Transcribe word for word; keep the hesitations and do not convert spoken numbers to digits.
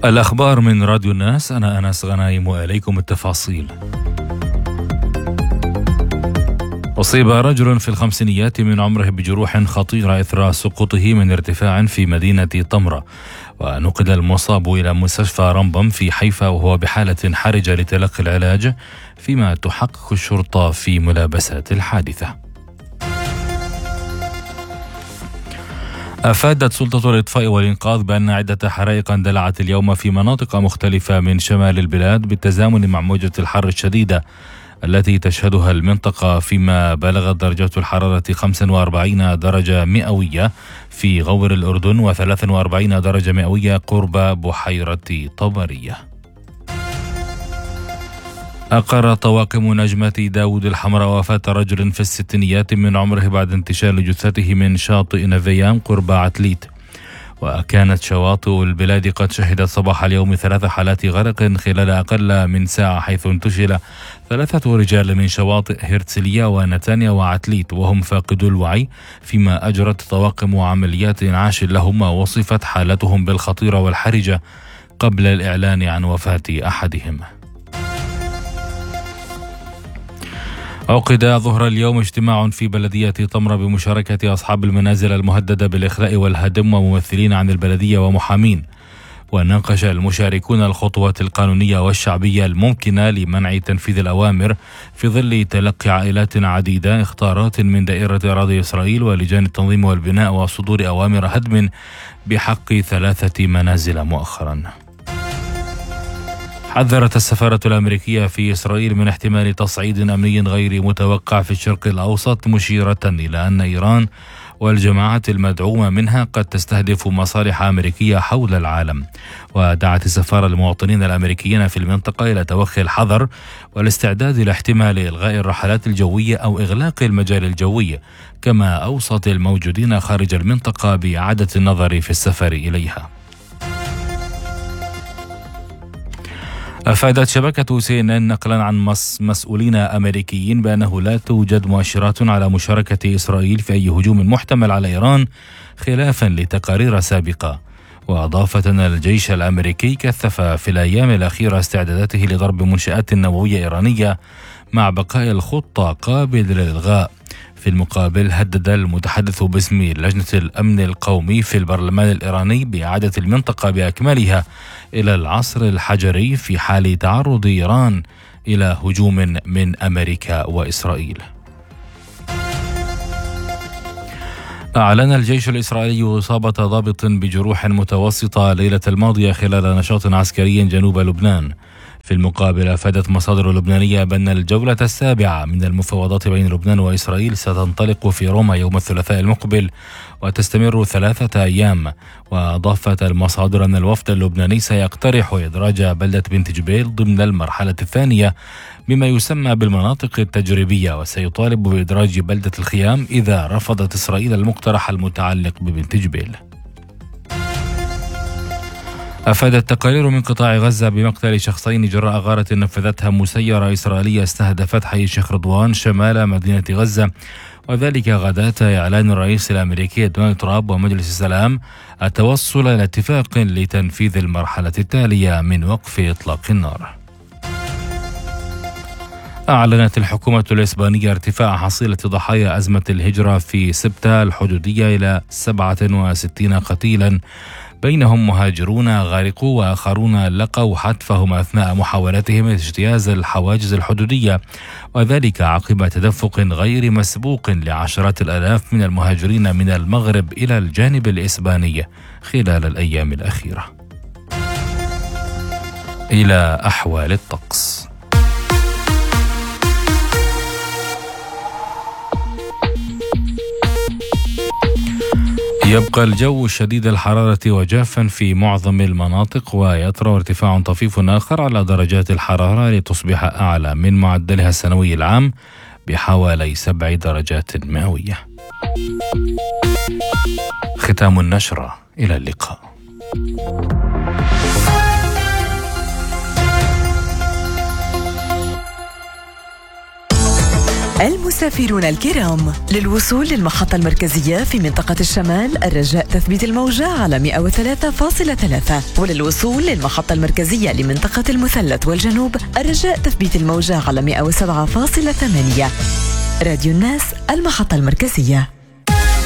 الأخبار من راديو الناس. أنا أنس غنايم وإليكم التفاصيل. أصيب رجل في الخمسينيات من عمره بجروح خطيرة إثر سقوطه من ارتفاع في مدينة طمرة، ونقل المصاب إلى مستشفى رمبم في حيفا وهو بحالة حرجة لتلقي العلاج، فيما تحقق الشرطة في ملابسات الحادثة. أفادت سلطة الإطفاء والإنقاذ بأن عدة حرائق اندلعت اليوم في مناطق مختلفة من شمال البلاد بالتزامن مع موجة الحر الشديدة التي تشهدها المنطقة، فيما بلغت درجات الحرارة خمسة وأربعين درجة مئوية في غور الأردن وثلاث وأربعين درجة مئوية قرب بحيرة طبرية. أقر طواقم نجمة داود الحمراء وفاة رجل في الستينيات من عمره بعد انتشال جثته من شاطئ نفيان قرب عتليت. وكانت شواطئ البلاد قد شهدت صباح اليوم ثلاث حالات غرق خلال أقل من ساعة، حيث انتشل ثلاثة رجال من شواطئ هرتسلية ونتانيا وعتليت وهم فاقدو الوعي، فيما أجرت طواقم عمليات إنعاش لهم ووصفت حالتهم بالخطيرة والحرجة قبل الإعلان عن وفاة أحدهم. عقد ظهر اليوم اجتماع في بلدية طمرة بمشاركة أصحاب المنازل المهددة بالإخلاء والهدم وممثلين عن البلدية ومحامين، وناقش المشاركون الخطوات القانونية والشعبية الممكنة لمنع تنفيذ الأوامر في ظل تلقي عائلات عديدة اختارات من دائرة أراضي إسرائيل ولجان التنظيم والبناء وصدور أوامر هدم بحق ثلاثة منازل مؤخرا. حذرت السفارة الأمريكية في إسرائيل من احتمال تصعيد أمني غير متوقع في الشرق الأوسط، مشيرة إلى أن إيران والجماعات المدعومة منها قد تستهدف مصالح أمريكية حول العالم. ودعت السفارة المواطنين الأمريكيين في المنطقة إلى توخي الحذر والاستعداد لاحتمال إلغاء الرحلات الجوية أو إغلاق المجال الجوي، كما أوصت الموجودين خارج المنطقة بإعادة النظر في السفر إليها. أفادت شبكة سي إن إن نقلا عن مسؤولين أمريكيين بأنه لا توجد مؤشرات على مشاركة إسرائيل في أي هجوم محتمل على إيران، خلافا لتقارير سابقة. وأضافت أن الجيش الأمريكي كثف في الأيام الأخيرة استعداداته لضرب منشآت نووية إيرانية مع بقاء الخطة قابل للإلغاء. في المقابل هدد المتحدث باسم لجنة الأمن القومي في البرلمان الإيراني بإعادة المنطقة بأكملها إلى العصر الحجري في حال تعرض إيران إلى هجوم من أمريكا وإسرائيل. أعلن الجيش الإسرائيلي إصابة ضابط بجروح متوسطة ليلة الماضية خلال نشاط عسكري جنوب لبنان. في المقابل أفادت مصادر لبنانية بأن الجولة السابعة من المفاوضات بين لبنان وإسرائيل ستنطلق في روما يوم الثلاثاء المقبل وتستمر ثلاثة أيام. وأضافت المصادر أن الوفد اللبناني سيقترح إدراج بلدة بنت جبيل ضمن المرحلة الثانية بما يسمى بالمناطق التجريبية، وسيطالب بإدراج بلدة الخيام إذا رفضت إسرائيل المقترح المتعلق ببنت جبيل. أفادت تقارير من قطاع غزة بمقتل شخصين جراء غارة نفذتها مسيرة إسرائيلية استهدفت حي الشيخ رضوان شمال مدينة غزة، وذلك غداة إعلان الرئيس الأمريكي دونالد ترامب ومجلس السلام التوصل إلى اتفاق لتنفيذ المرحلة التالية من وقف إطلاق النار. أعلنت الحكومة الإسبانية ارتفاع حصيلة ضحايا أزمة الهجرة في سبتة الحدودية إلى سبعة وستين قتيلا، بينهم مهاجرون غارقوا وآخرون لقوا حتفهم أثناء محاولتهم اجتياز الحواجز الحدودية، وذلك عقب تدفق غير مسبوق لعشرات الآلاف من المهاجرين من المغرب إلى الجانب الإسباني خلال الأيام الأخيرة. إلى أحوال الطقس. يبقى الجو شديد الحرارة وجافا في معظم المناطق، ويطرأ ارتفاع طفيف آخر على درجات الحرارة لتصبح أعلى من معدلها السنوي العام بحوالي سبع درجات مئوية. ختام النشرة، إلى اللقاء. المسافرون الكرام، للوصول للمحطة المركزية في منطقة الشمال الرجاء تثبيت الموجة على مئة وثلاثة فاصلة ثلاثة، وللوصول للمحطة المركزية لمنطقة المثلث والجنوب الرجاء تثبيت الموجة على مئة وسبعة فاصلة ثمانية. راديو الناس، المحطة المركزية.